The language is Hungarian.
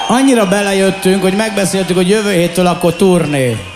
Annyira belejöttünk, hogy megbeszéltük, hogy jövő héttől akkor turné.